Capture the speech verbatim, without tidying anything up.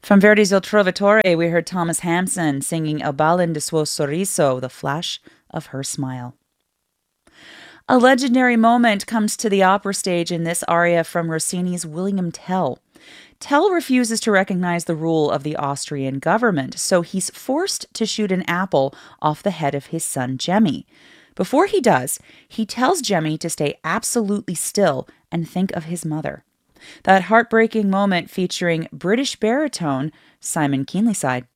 From Verdi's Il Trovatore, we heard Thomas Hampson singing Il balin de suo sorriso, the flash of her smile. A legendary moment comes to the opera stage in this aria from Rossini's William Tell. Tell refuses to recognize the rule of the Austrian government, so he's forced to shoot an apple off the head of his son Jemmy. Before he does, he tells Jemmy to stay absolutely still and think of his mother. That heartbreaking moment featuring British baritone Simon Keenlyside.